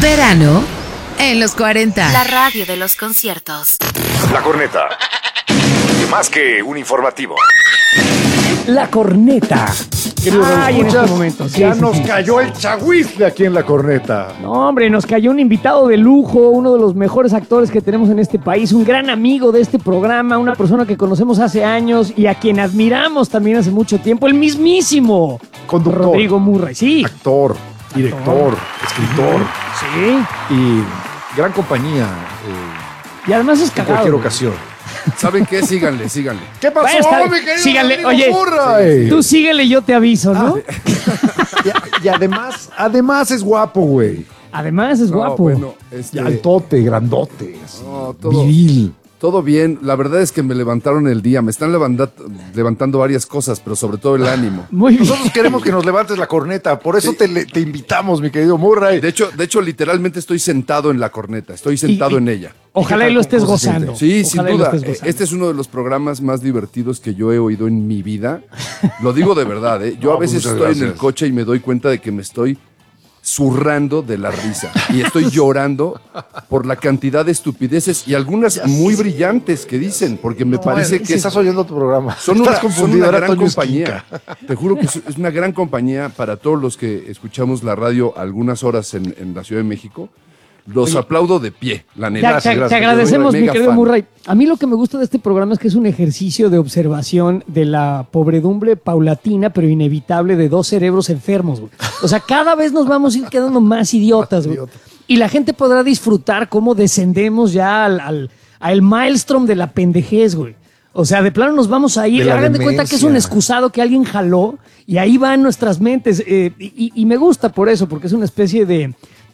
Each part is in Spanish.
Verano en los 40. La radio de los conciertos. La Corneta. Más que un informativo. La Corneta. Querido Ay, en este escuchas, momento, sí, ya sí, nos sí. cayó el chagüisle aquí en La Corneta. No, hombre, nos cayó un invitado de lujo, uno de los mejores actores que tenemos en este país, un gran amigo de este programa, una persona que conocemos hace años y a quien admiramos también hace mucho tiempo, el mismísimo Conductor. Rodrigo Murray. Sí, Actor, director, escritor sí. y gran compañía Y además es en cagado. cualquier güey. ocasión. ¿Saben qué? Síganle. ¿Qué pasó, Bueno, está- mi querido síganle, Rodrigo oye, Murray? Tú síguele, yo te aviso, ¿no? Y además es guapo, güey. Además es No, guapo. bueno, Y altote, grandote, así, No, todo- viril. todo bien. La verdad es que me levantaron el día. Me están levantando varias cosas, pero sobre todo el ánimo. Muy bien. Nosotros queremos que nos levantes la corneta, por eso te invitamos, mi querido Murray. De hecho, literalmente estoy sentado en la corneta. Estoy sentado en ella. Ojalá y lo estés gozando. Sí, sin Ojalá y lo duda. estés gozando. Este es uno de los programas más divertidos que yo he oído en mi vida. Lo digo de verdad, ¿eh? Yo No, a veces pues muchas estoy en el gracias. coche y me doy cuenta de que me estoy zurrando de la risa. Y estoy llorando por la cantidad de estupideces y algunas muy brillantes que dicen, porque me parece que estás oyendo tu programa. son Estás una confundido, era gran Toño compañía. Esquinca. Te juro que es una gran compañía para todos los que escuchamos la radio algunas horas en la Ciudad de México. Los aplaudo de pie, la neta. Te agradecemos, Soy mi mega querido fan. Murray. A mí lo que me gusta de este programa es que es un ejercicio de observación de la pobredumbre paulatina, pero inevitable de dos cerebros enfermos, güey. O sea, cada vez nos vamos a ir quedando más idiotas, güey. Y la gente podrá disfrutar cómo descendemos ya al maelstrom de la pendejez, güey. O sea, de plano nos vamos a ir. De la Hagan de cuenta que es un demencia. excusado que alguien jaló y ahí van nuestras mentes. Y me gusta por eso, porque es una especie de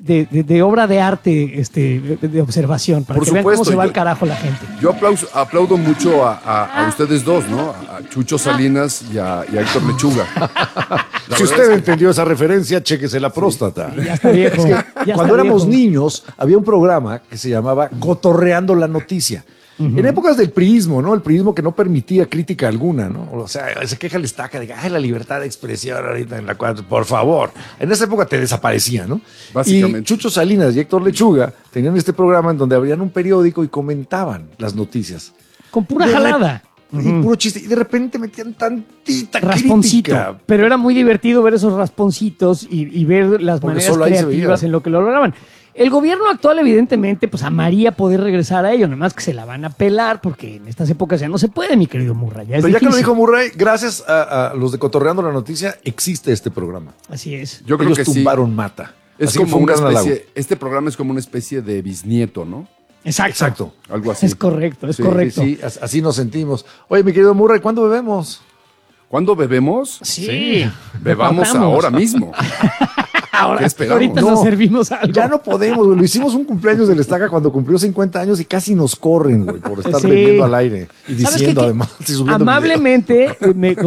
obra de arte de observación, para Por que vean cómo supuesto, se va yo- al carajo la gente. Yo aplaudo mucho a ustedes dos, ¿no? A Chucho Salinas y a Héctor Lechuga. Si usted entendió esa referencia, chéquese la próstata. Ya está viejo. Es que ya está cuando éramos viejo. niños, había un programa que se llamaba Cotorreando la Noticia. En épocas del priismo, ¿no? El priismo que no permitía crítica alguna, ¿no? O sea, se queja el estaca de, ay, la libertad de expresión ahorita en la cual, por favor. En esa época te desaparecía, ¿no? Básicamente. Y Chucho Salinas y Héctor Lechuga tenían este programa en donde abrían un periódico y comentaban las noticias. Con pura De re- jalada. Y puro chiste. Y de repente metían tantita Rasponcito. crítica. Pero era muy divertido ver esos rasponcitos y ver las Porque maneras solo ahí se creativas veía. en lo que lo lograban. El gobierno actual, evidentemente, pues amaría poder regresar a ello, nada más que se la van a pelar, porque en estas épocas ya no se puede, mi querido Murray. Ya es Pero ya que lo difícil. dijo Murray, gracias a los de Cotorreando la Noticia, existe este programa. Así es. Yo creo Ellos que sí. tumbaron Mata. Es Así que como fue un una gran halago. especie, este programa es como una especie de bisnieto, ¿no? Exacto. Algo así. Es correcto, es Sí, correcto. Sí, así nos sentimos. Oye, mi querido Murray, ¿cuándo bebemos? ¿Cuándo bebemos? Sí. Bebamos Repartamos. ahora mismo. Ahora, ¿Qué esperamos? ahorita No, nos servimos algo. Ya no podemos, güey. Lo hicimos un cumpleaños del Estaca cuando cumplió 50 años y casi nos corren, güey, por estar Sí. bebiendo al aire y ¿Sabes diciendo qué? además. y subiendo Amablemente,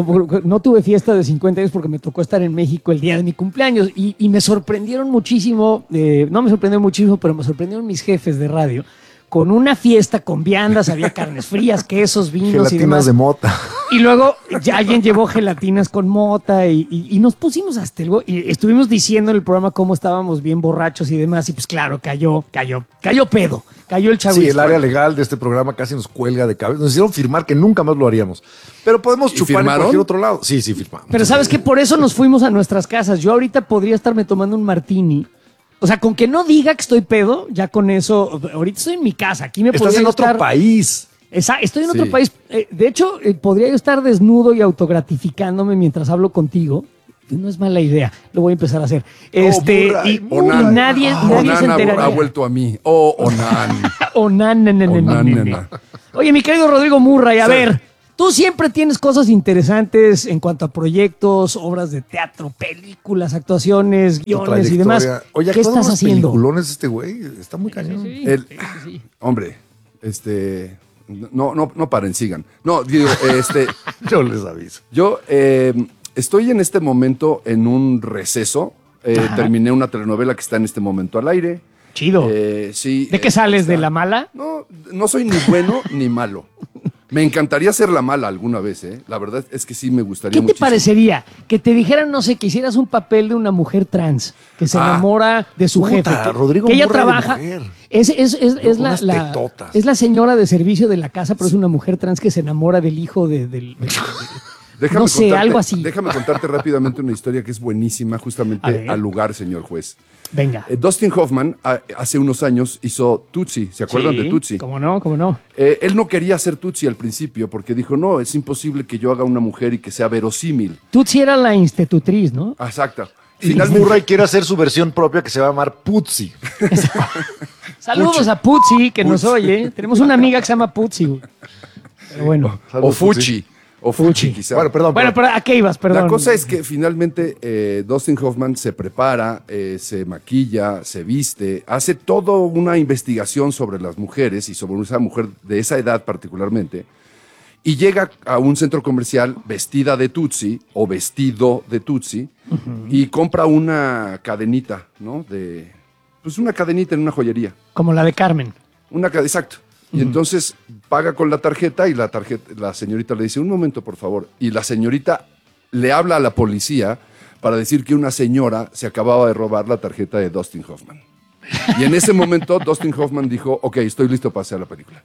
no tuve fiesta de 50 años porque me tocó estar en México el día de mi cumpleaños y me sorprendieron muchísimo, no me sorprendió muchísimo, pero me sorprendieron mis jefes de radio con una fiesta con viandas, había carnes frías, quesos, vinos y gelatinas demás. de mota. Y luego ya alguien llevó gelatinas con mota y nos pusimos hasta el y estuvimos diciendo en el programa cómo estábamos bien borrachos y demás. Y pues claro, cayó pedo, cayó el chagüisle. Sí, el área legal de este programa casi nos cuelga de cabeza. Nos hicieron firmar que nunca más lo haríamos. Pero podemos ¿Y chupar en firmaron? cualquier otro lado. Sí, firmamos. Pero sabes que por eso nos fuimos a nuestras casas. Yo ahorita podría estarme tomando un martini. O sea, con que no diga que estoy pedo, ya con eso. Ahorita estoy en mi casa. Aquí me Estás podría en yo otro estar. país. Estoy en Sí. otro país. De hecho, podría yo estar desnudo y autogratificándome mientras hablo contigo. No es mala idea. Lo voy a empezar a hacer. Murray, Y Onan. nadie se Onan ha enteraría. vuelto a mí. Oh, Onan. Onan. Oye, mi querido Rodrigo Murray, a Sí. ver, tú siempre tienes cosas interesantes en cuanto a proyectos, obras de teatro, películas, actuaciones, Tu guiones y demás. trayectoria. Oye, ¿Qué estás haciendo? peliculones este güey? Está muy cañón. Hombre, no paren, sigan. No, digo, Yo les aviso. yo estoy en este momento en un receso. Terminé una telenovela que está en este momento al aire. Chido. Sí. ¿De qué sales? está- ¿De la mala? No soy ni bueno ni malo. Me encantaría ser la mala alguna vez, ¿eh? La verdad es que sí me gustaría ¿Qué te muchísimo. parecería? Que te dijeran, no sé, que hicieras un papel de una mujer trans que se enamora de su puta, jefe. Rodrigo que ella Murray de trabaja. mujer. Es Unas la tetotas. es la señora de servicio de la casa, pero es una mujer trans que se enamora del hijo Déjame no sé, contarte- algo así. Déjame contarte rápidamente una historia que es buenísima A justamente ver. al lugar, señor juez. Venga. Dustin Hoffman hace unos años hizo Tootsie, ¿se acuerdan Sí, de Tootsie? ¿Cómo no? ¿Cómo no? Él no quería hacer Tootsie al principio porque dijo, no, es imposible que yo haga una mujer y que sea verosímil. Tutsi era la institutriz, ¿no? Exacto. Y Finalmente, Murray quiere hacer su versión propia que se va a llamar Putzi. Saludos a Putsi, que nos oye. Tenemos una amiga que se llama Putsi. Güey. Pero bueno. o Fuchi, o Fuchi quizá. Bueno, perdón. Bueno, pero ¿a qué ibas? Perdón. La cosa es que finalmente Dustin Hoffman se prepara, se maquilla, se viste, hace toda una investigación sobre las mujeres y sobre esa mujer de esa edad particularmente, y llega a un centro comercial vestida de Tootsie o vestido de Tootsie y compra una cadenita, ¿no? Pues una cadenita en una joyería. Como la de Carmen. Exacto. Y entonces paga con la tarjeta y la señorita le dice, un momento, por favor. Y la señorita le habla a la policía para decir que una señora se acababa de robar la tarjeta de Dustin Hoffman. Y en ese momento Dustin Hoffman dijo, ok, estoy listo para hacer la película.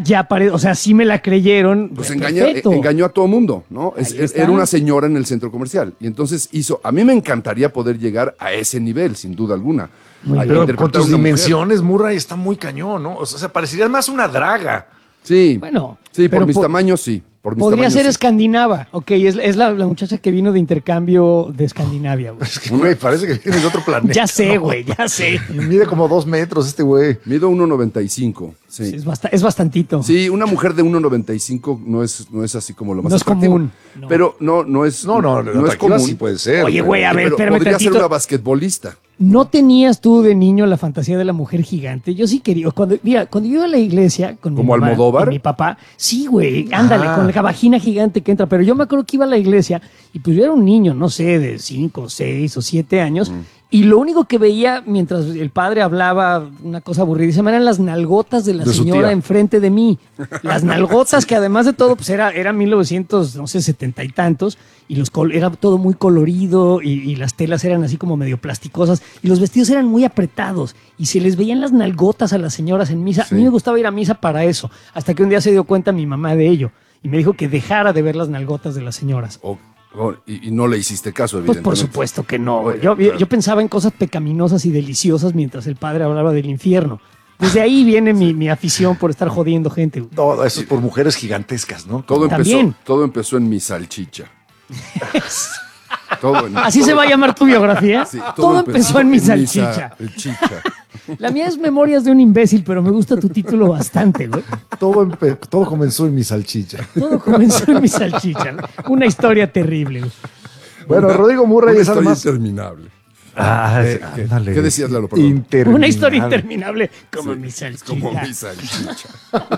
O sea, sí me la creyeron. Pues Perfecto. engañó a todo mundo, ¿no? Ahí está. Era una señora en el centro comercial. Y entonces a mí me encantaría poder llegar a ese nivel, sin duda alguna. Muy A bien. Pero interpretar con tus a una mujer. dimensiones, Murray está muy cañón, ¿no? O sea, parecería más una draga. Sí, Bueno, sí, por pero mis tamaños sí. Por mis Podría tamaños, ser sí. escandinava. Ok, es la muchacha que vino de intercambio de Escandinavia, güey. Es que, güey, parece que viene de otro planeta. Ya sé, güey, ya sé. Y mide como 2 metros este güey. Mido 1.95. Sí. Es bastantito. Sí, una mujer de 1.95 no es así como lo más No es atractivo. común, no. Pero no es No, es común. sí puede ser. Oye, güey, a ver, Pero espérame podría ser tantito. una basquetbolista. ¿No tenías tú de niño la fantasía de la mujer gigante? Yo sí quería. Cuando yo iba a la iglesia con mi ¿Como mamá Almodóvar? y mi papá, sí, güey, ándale, Ah. con la vagina gigante que entra. Pero yo me acuerdo que iba a la iglesia y pues yo era un niño, no sé, de 5, 6 o 7 años. Y lo único que veía mientras el padre hablaba una cosa aburridísima eran las nalgotas de la De su señora tía. enfrente de mí. Las nalgotas que además de todo, pues era 1970 y tantos, y era todo muy colorido y las telas eran así como medio plasticosas y los vestidos eran muy apretados y se les veían las nalgotas a las señoras en misa. Sí. A mí me gustaba ir a misa para eso, hasta que un día se dio cuenta mi mamá de ello y me dijo que dejara de ver las nalgotas de las señoras. Y no le hiciste caso, Pues evidentemente. por supuesto que no. güey. Oye, Yo claro. pensaba en cosas pecaminosas y deliciosas mientras el padre hablaba del infierno. Desde ahí viene mi afición por estar jodiendo gente. güey. No, eso es por mujeres gigantescas, ¿no? También. Todo empezó en mi salchicha. Todo en- Así todo- se va a llamar tu biografía. Sí, todo empezó en mi salchicha. salchicha. La mía es Memorias de un imbécil, pero me gusta tu título bastante, güey. Todo comenzó en mi salchicha. Todo comenzó en mi salchicha. ¿No? Una historia terrible. güey. Bueno, Rodrigo Murray Una es historia además... interminable. Ándale. ¿Qué decías, Lalo? Perdón. Interminable. Una historia interminable como Sí, mi es salchicha. como mi salchicha.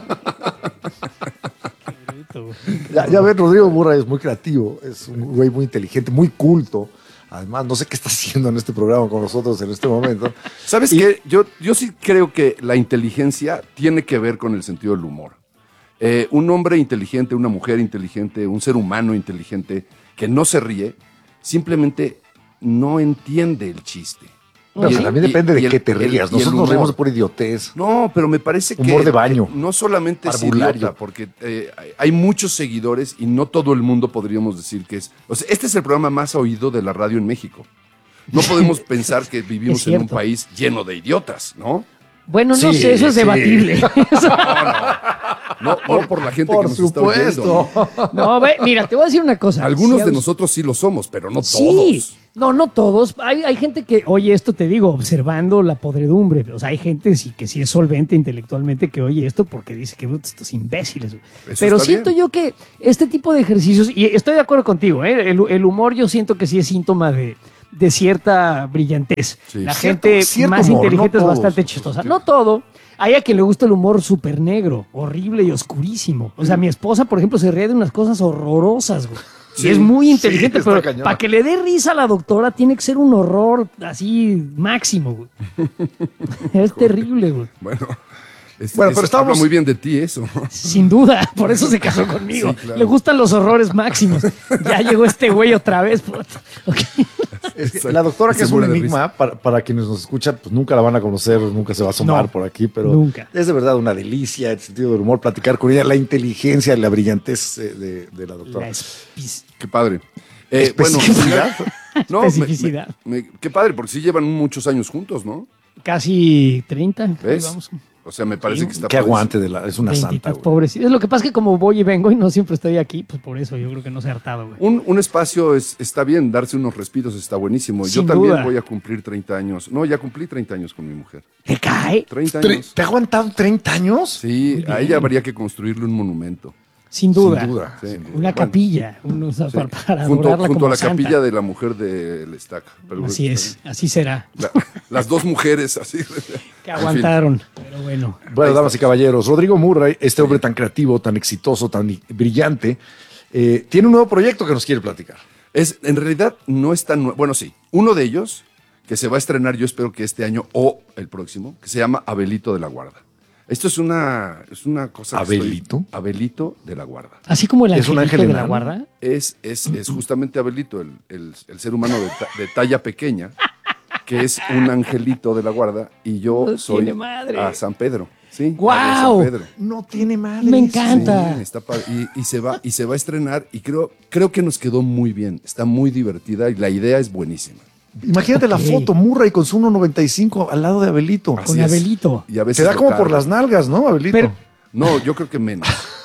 Ya ven, Rodrigo Murray es muy creativo, es un güey muy inteligente, muy culto. Además, no sé qué está haciendo en este programa con nosotros en este momento. ¿Sabes qué? Yo sí creo que la inteligencia tiene que ver con el sentido del humor. Un hombre inteligente, una mujer inteligente, un ser humano inteligente que no se ríe, simplemente no entiende el chiste. Pero Y el- también y- depende de y el- qué te y el- rías. y el Nosotros nos humor. reímos por idiotez. No, pero me parece que Humor de baño. no solamente es Parvulario. idiota, porque hay muchos seguidores y no todo el mundo podríamos decir que es. O sea, este es el programa más oído de la radio en México. No podemos pensar que vivimos Es en un cierto. país lleno de idiotas, ¿no? Bueno, no Sí, sé, eso es sí. debatible. No por la gente Por que nos está oyendo. supuesto. No, mira, te voy a decir una cosa. Algunos Si de a- nosotros sí lo somos, pero no Sí, todos. no todos. Hay gente que, oye, esto te digo, observando la podredumbre. O sea, hay gente que sí es solvente intelectualmente que oye esto porque dice que estos imbéciles. güey. Eso Pero está siento bien. yo que este tipo de ejercicios, y estoy de acuerdo contigo, el humor yo siento que sí es síntoma de cierta brillantez. Sí. La Cierto- gente cierto más humor, inteligente no es todos. bastante chistosa. No todo. Hay a quien le gusta el humor súper negro, horrible y oscurísimo. O sea, mi esposa, por ejemplo, se ríe de unas cosas horrorosas, güey. Sí, y es muy inteligente, está pero cañón. para que le dé risa a la doctora tiene que ser un horror así máximo, güey. Es terrible, güey. Bueno, Bueno, pero estábamos- Habla muy bien de ti eso. Sin duda, por eso se casó conmigo. Sí, claro. Le gustan los horrores máximos. Ya llegó este güey otra vez. puta. Ok. Es que la doctora, que Se es un muere de enigma, para quienes nos escuchan, pues nunca la van a conocer, nunca se va a asomar No, por aquí, pero nunca. es de verdad una delicia, el sentido del humor, platicar con ella, la inteligencia, la brillantez de la doctora. La espi- Qué padre. Especificidad. No, Especificidad. Qué padre, porque sí llevan muchos años juntos, ¿no? Casi 30. Ahí ¿Ves? vamos. O sea, me parece que está Qué padrísimo. aguante es una santa, Veintitantos, güey. pobrecito. Es lo que pasa es que como voy y vengo y no siempre estoy aquí, pues por eso yo creo que no se ha hartado, güey. Un espacio está bien, darse unos respiros está buenísimo. Yo Sin también duda. voy a cumplir 30 años. No, ya cumplí 30 años con mi mujer. ¿Te cae? 30 años. ¿Te ha aguantado 30 años? Sí, a ella habría que construirle un monumento. Sin duda. Sin duda. Sí. sin duda. Una Bueno, capilla. O sea, sí. para junto adorarla junto como a la santa. capilla de la mujer del Estaca. Pero Así bueno, es, así será. las dos mujeres, así. Que En aguantaron. Pero bueno. Bueno, damas y caballeros, Rodrigo Murray, este hombre tan creativo, tan exitoso, tan brillante, tiene un nuevo proyecto que nos quiere platicar. En realidad no es tan nuevo. Bueno, sí. Uno de ellos, que se va a estrenar, yo espero que este año o el próximo, que se llama Abelito de la Guarda. Esto es una cosa. que ¿Abelito? Abelito de la Guarda. Así como el ¿Es un angelito ángel de la enano? guarda. Es justamente Abelito, el ser humano de talla pequeña, que es un angelito de la guarda, y yo No soy tiene madre. a San Pedro. Sí, ¡Guau! a San Pedro. No tiene madre. Me encanta. Sí, está padre. Y se va a estrenar, y creo que nos quedó muy bien. Está muy divertida y la idea es buenísima. Imagínate la Ok. foto, Murray con su 1.95 al lado de Abelito. Así Con es. Abelito. Y a veces Se da lo como por carga. las nalgas, ¿no, Abelito? Pero- No, yo creo que menos.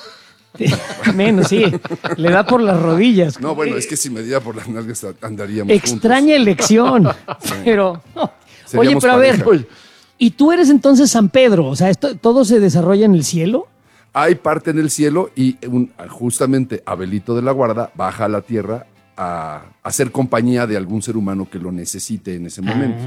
Menos, sí. Le da por las rodillas. No, bueno, es que si me diera por las nalgas andaríamos Extraña elección. Pero. no. Oye, Seríamos pero a ver. pareja. ¿Y tú eres entonces San Pedro? O sea, ¿todo se desarrolla en el cielo? Hay parte en el cielo y justamente Abelito de la Guarda baja a la tierra a hacer compañía de algún ser humano que lo necesite en ese momento.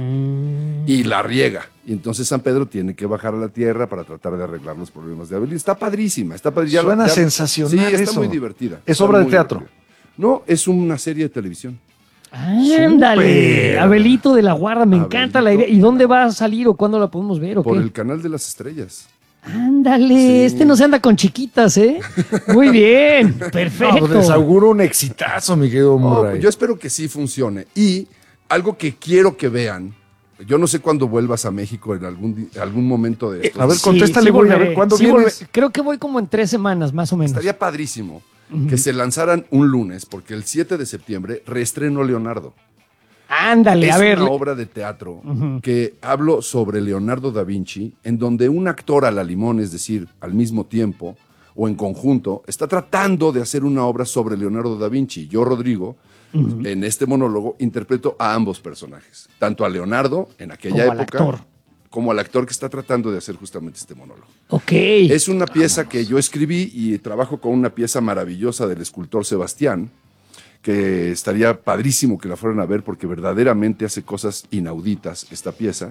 Y la riega. Y entonces San Pedro tiene que bajar a la tierra para tratar de arreglar los problemas de Abelito. Está padrísima, está padrísima. Suena sensacional Sí, está eso. muy divertida. ¿Es Está obra de muy teatro? divertida. No, es una serie de televisión. Ándale. Súper. Abelito de la Guarda, me Abelito. encanta la idea. ¿Y dónde va a salir o cuándo la podemos ver o Por qué? el canal de las estrellas. Ándale, Sí. este no se anda con chiquitas, ¿eh? Muy bien, No, perfecto. pues les auguro un exitazo, mi querido No, Murray. yo espero que sí funcione. Y algo que quiero que vean, yo no sé cuándo vuelvas a México en algún momento de estos. a ver, Sí, contéstale, sí Murray, a ver, volveré, ¿cuándo sí vienes? Creo que voy como en 3 semanas, más o menos. Estaría padrísimo que se lanzaran un lunes, porque el 7 de septiembre reestreno Leonardo. Ándale, Es a ver. una obra de teatro que hablo sobre Leonardo da Vinci, en donde un actor a la limón, es decir, al mismo tiempo o en conjunto, está tratando de hacer una obra sobre Leonardo da Vinci. Yo, Rodrigo, en este monólogo, interpreto a ambos personajes, tanto a Leonardo en aquella Como al época, actor. como al actor que está tratando de hacer justamente este monólogo. Ok. Es una pieza que yo escribí y trabajo con una pieza maravillosa del escultor Sebastián, que estaría padrísimo que la fueran a ver porque verdaderamente hace cosas inauditas esta pieza.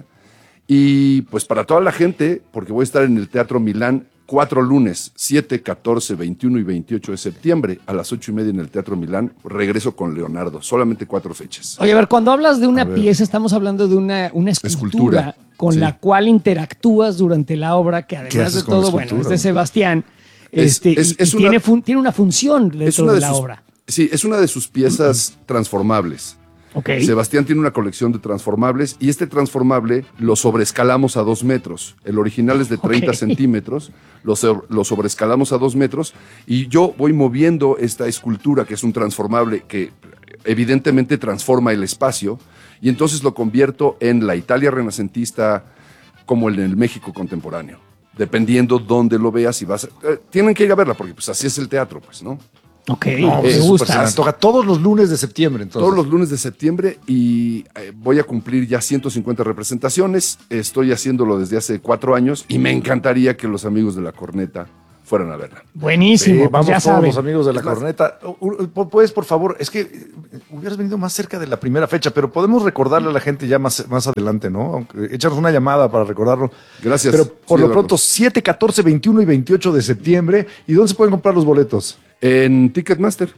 Y pues para toda la gente, porque voy a estar en el Teatro Milán 4 lunes, 7, 14, 21 y 28 de septiembre a las 8:30 en el Teatro Milán, regreso con Leonardo, solamente 4 fechas. Oye, a ver, cuando hablas de una A ver. pieza, estamos hablando de una escultura Escultura, con sí. la cual interactúas durante la obra, que además haces de con la todo, bueno, es escultura? de Sebastián. Es Tiene una función dentro una de de la sus- obra. Sí, es una de sus piezas transformables. Ok. Sebastián tiene una colección de transformables y este transformable lo sobreescalamos a 2 metros. El original es de 30 Ok. centímetros, lo sobreescalamos a 2 metros y yo voy moviendo esta escultura que es un transformable que evidentemente transforma el espacio y entonces lo convierto en la Italia renacentista como en el México contemporáneo. Dependiendo dónde lo veas y tienen que ir a verla porque pues así es el teatro, pues, ¿no? Ok, No, pues, me súper, se gusta. me antoja todos los lunes de septiembre, entonces. Todos los lunes de septiembre y voy a cumplir ya 150 representaciones. Estoy haciéndolo desde hace 4 años y me encantaría que los amigos de La Corneta fueran a verla. Buenísimo, Sí, pues vamos ya todos saben. los amigos de la Es más- corneta. Puedes, por favor, es que hubieras venido más cerca de la primera fecha, pero podemos recordarle a la gente ya más adelante, ¿no? Aunque, échanos una llamada para recordarlo. Gracias. Pero por Sí, lo Eduardo. pronto, 7, 14, 21 y 28 de septiembre. ¿Y dónde se pueden comprar los boletos? En Ticketmaster.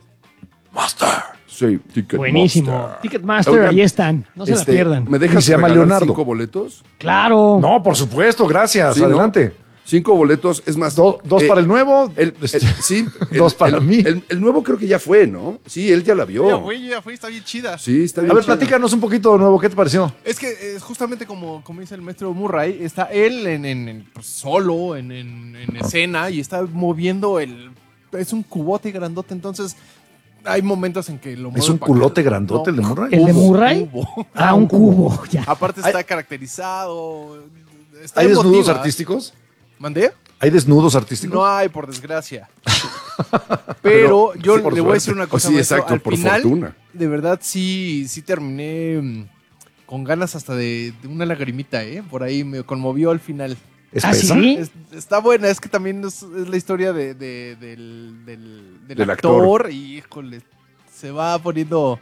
Sí, Ticketmaster. Buenísimo. Ticketmaster, Oigan, ahí están. No se la pierdan. ¿Me dejas Y se llama regalar Leonardo. 5 boletos? Claro. No, por supuesto, gracias. Sí, ¿no? Adelante. 5 boletos, es más. Dos para el nuevo. Sí. Dos para mí. El nuevo creo que ya fue, ¿no? Sí, él ya la vio. Ya fui, está bien chida. Sí, está bien. A ver, chida. platícanos un poquito de nuevo. ¿Qué te pareció? Es que justamente como dice el maestro Murray, está él pues, solo, en escena, y está moviendo es un cubote grandote, entonces hay momentos en que lo mueve. ¿Es un para culote acá. grandote el de Murray? ¿El de Murray? Cubo. Un cubo, ya. Aparte está caracterizado. Está ¿Hay desnudos emotiva. artísticos? ¿Mandé? ¿Hay desnudos artísticos? No hay, por desgracia. Pero yo sí, por le voy a suerte. decir una cosa. Sí, maestro. exacto, Al por final, fortuna. de verdad, sí terminé con ganas hasta de una lagrimita, ¿eh? Por ahí me conmovió al final. ¿Es ¿Ah, pesa? sí? Está buena, es que también es la historia del Del actor y, híjole, se va poniendo...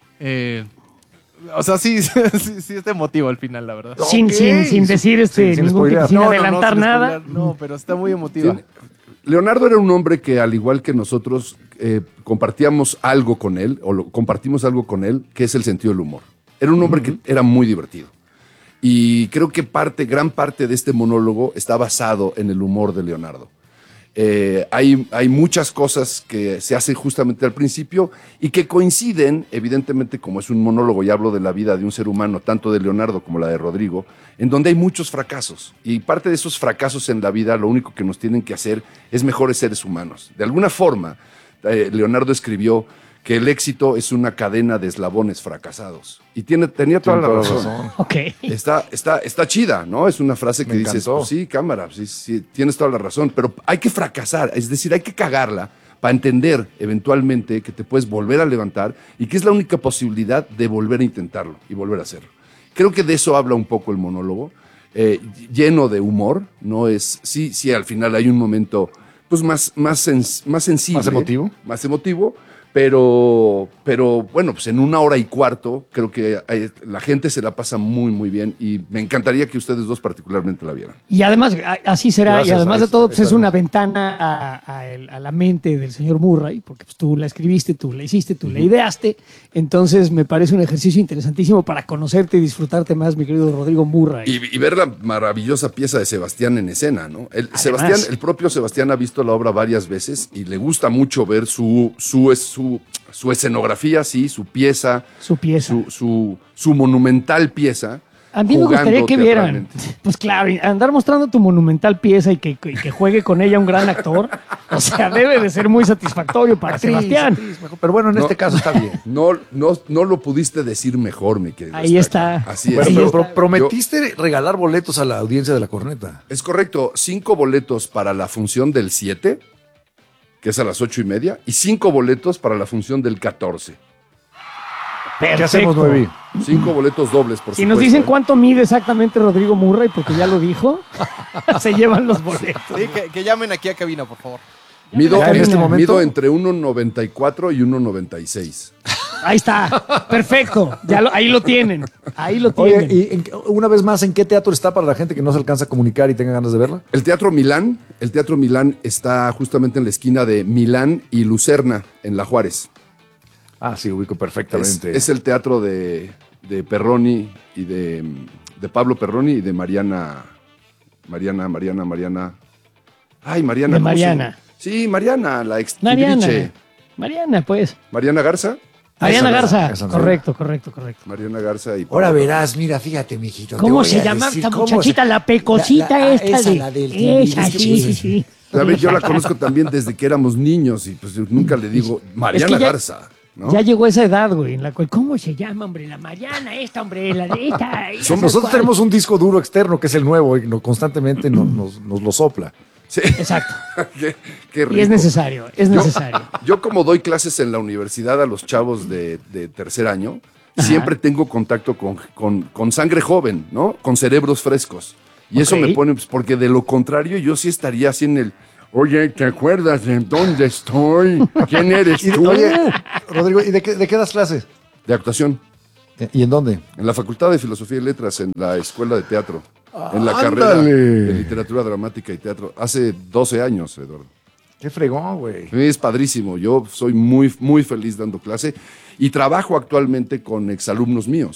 o sea, sí está emotivo al final, la verdad. Sin Ok. decir sin spoilear. sin No, adelantar sin nada. spoiler, no, pero está muy emotiva. Leonardo era un hombre que, al igual que nosotros, compartíamos algo con él, compartimos algo con él, que es el sentido del humor. Era un hombre que era muy divertido. Y creo que gran parte de este monólogo está basado en el humor de Leonardo. Hay muchas cosas que se hacen justamente al principio y que coinciden, evidentemente, como es un monólogo, y hablo de la vida de un ser humano, tanto de Leonardo como la de Rodrigo, en donde hay muchos fracasos. Y parte de esos fracasos en la vida, lo único que nos tienen que hacer es mejores seres humanos. De alguna forma, Leonardo escribió que el éxito es una cadena de eslabones fracasados. Y tenía toda la razón. Ok. Está chida, ¿no? Es una frase que Me dices, encantó. pues sí, cámara, sí, tienes toda la razón, pero hay que fracasar, es decir, hay que cagarla para entender eventualmente que te puedes volver a levantar y que es la única posibilidad de volver a intentarlo y volver a hacerlo. Creo que de eso habla un poco el monólogo, lleno de humor, no es, sí, al final hay un momento pues más sensible. ¿Más emotivo? Más emotivo. Pero bueno, pues en 1 hora y cuarto creo que la gente se la pasa muy, muy bien y me encantaría que ustedes dos particularmente la vieran. Y además, así será, Gracias, y además de maestro. todo, pues es Está una bien. ventana a la mente del señor Murray, porque pues, tú la escribiste, tú la hiciste, tú la ideaste, entonces me parece un ejercicio interesantísimo para conocerte y disfrutarte más, mi querido Rodrigo Murray. Y ver la maravillosa pieza de Sebastián en escena, ¿no? El propio Sebastián ha visto la obra varias veces y le gusta mucho ver su escenografía, sí, su pieza, Su pieza. su monumental pieza. A mí me gustaría jugando que vieran, teatralmente. pues claro, andar mostrando tu monumental pieza y que juegue con ella un gran actor, o sea, debe de ser muy satisfactorio para Sebastián. Actriz, mejor. Pero bueno, en este caso está bien. No lo pudiste decir mejor, mi querido. Ahí Estaca. está. Así es. Bueno, Ahí pero está. prometiste regalar boletos a la audiencia de La Corneta. Es correcto, 5 boletos para la función del 7, que es a las 8:30, y 5 boletos para la función del 14. ¿Qué hacemos, Perfecto. Nuevi? 5 boletos dobles, por Si supuesto. nos dicen cuánto mide exactamente Rodrigo Murray, porque ya lo dijo, se llevan los boletos. Sí, que llamen aquí a cabina, por favor. Mido, Ya en este momento. mido entre 1,94 y 1,96. Ahí está, perfecto, ahí lo tienen, ahí lo Oye, tienen. y una vez más, ¿en qué teatro está para la gente que no se alcanza a comunicar y tenga ganas de verla? El Teatro Milán está justamente en la esquina de Milán y Lucerna, en La Juárez. Ah, sí, ubico perfectamente. Es el teatro de Perroni y de Pablo Perroni y de Mariana. Ay, Mariana. De ¿cómo se llama? Mariana. Sí, Mariana, la ex Mariana, Timbiriche. Mariana, pues. Mariana Garza. Mariana Esa Garza, no. correcto. Mariana Garza y Ahora Pablo verás, mira, fíjate, mijito. te ¿Cómo voy se a llama decir esta cómo muchachita? se- La pecosita esta esa, de... la del Esa, Timbiriche. sí. Perroni. Yo la conozco también desde que éramos niños y pues nunca le digo Mariana ya- Garza. ¿no? Ya llegó esa edad, güey, en la cual, ¿cómo se llama, hombre? La Mariana, esta, hombre, la de esta. Nosotros tenemos un disco duro externo que es el nuevo y constantemente nos lo sopla. Sí. Exacto. Qué rico. Y es necesario, Yo como doy clases en la universidad a los chavos de tercer año, siempre tengo contacto con sangre joven, ¿no? Con cerebros frescos. Y eso Ok. me pone, pues, porque de lo contrario yo sí estaría así en el, oye, ¿te acuerdas de dónde estoy? ¿Quién eres tú? Oye, Rodrigo, ¿y de qué das clases? De actuación, ¿Y en dónde? en la Facultad de Filosofía y Letras, en la Escuela de Teatro, en la ¡Ándale! carrera de Literatura Dramática y Teatro. Hace 12 años, Eduardo. Qué fregón, güey. Es padrísimo. Yo soy muy, muy feliz dando clase y trabajo actualmente con exalumnos míos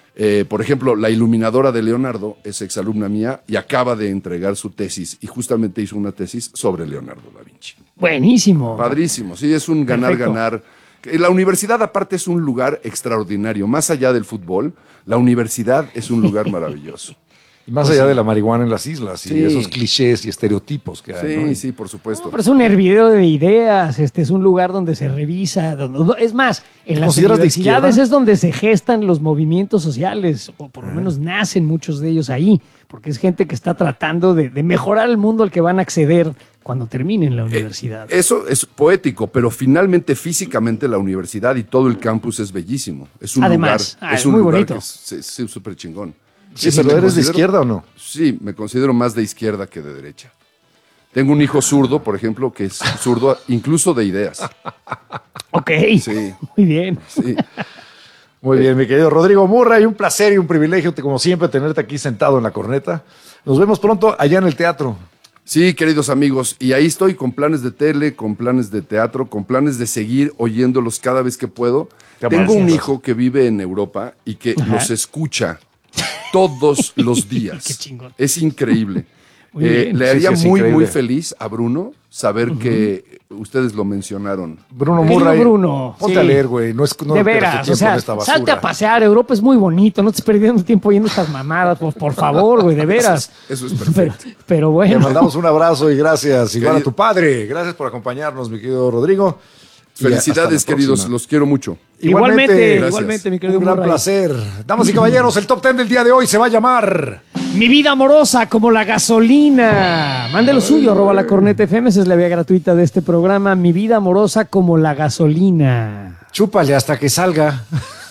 Por ejemplo, la iluminadora de Leonardo es exalumna mía y acaba de entregar su tesis y justamente hizo una tesis sobre Leonardo da Vinci. Buenísimo. Padrísimo, sí, es un ganar-ganar. La universidad aparte es un lugar extraordinario, más allá del fútbol, la universidad es un lugar maravilloso. Y más allá de la marihuana en las islas y Sí. esos clichés y estereotipos que hay. Sí, ¿no? sí, por supuesto. No, pero es un hervidero de ideas, es un lugar donde se revisa, es más, en las consideras de universidades izquierda? es donde se gestan los movimientos sociales, o por lo menos nacen muchos de ellos ahí, porque es gente que está tratando de mejorar el mundo al que van a acceder cuando terminen la universidad. Eso es poético, pero finalmente físicamente la universidad y todo el campus es bellísimo. Es un Además, lugar, es muy bonito. que es súper chingón. Sí, Sí, pero me ¿eres de considero- izquierda o no? Sí, me considero más de izquierda que de derecha. Tengo un hijo zurdo, por ejemplo, que es zurdo incluso de ideas. Ok, Sí, muy bien. sí. Muy bien, mi querido Rodrigo Murray, un placer y un privilegio, como siempre, tenerte aquí sentado en la corneta. Nos vemos pronto allá en el teatro. Sí, queridos amigos, y ahí estoy con planes de tele, con planes de teatro, con planes de seguir oyéndolos cada vez que puedo. Tengo un hijo que vive en Europa y que los escucha todos los días. Qué chingón. Es increíble. Muy bien. Le Sí, haría sí, es muy increíble. feliz a Bruno saber que ustedes lo mencionaron. Bruno Querido Murray, Bruno, ponte sí. a leer, güey. No De pierdas tu veras, tiempo o sea, en esta basura. salte a pasear, Europa es muy bonito, no estés perdiendo tiempo oyendo estas mamadas, por favor, güey, de veras. Eso es perfecto. Pero Te bueno. mandamos un abrazo y gracias. Igual a Querido- tu padre. Gracias por acompañarnos, mi querido Rodrigo. Y hasta Felicidades, la queridos, próxima. los quiero mucho. Igualmente, Gracias. igualmente, mi querido Un gran Murray. placer. Damas y caballeros, el top 10 del día de hoy se va a llamar... Mi vida amorosa como la gasolina. Mande lo suyo, @la corneta FM, esa es la vía gratuita de este programa. Mi vida amorosa como la gasolina. Chúpale hasta que salga.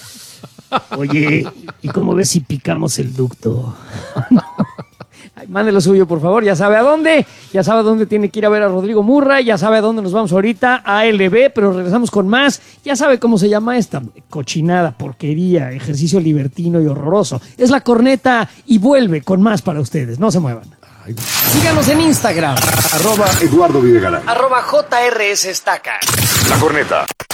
Oye, ¿y cómo ves si picamos el ducto? Ay, mande lo suyo, por favor. Ya sabe a dónde. Ya sabe a dónde tiene que ir a ver a Rodrigo Murray. Ya sabe a dónde nos vamos ahorita. A LB, pero regresamos con más. Ya sabe cómo se llama esta cochinada, porquería, ejercicio libertino y horroroso. Es La Corneta y vuelve con más para ustedes. No se muevan. Síganos en Instagram. Eduardo Videgaray. @JRS Estaca. La Corneta.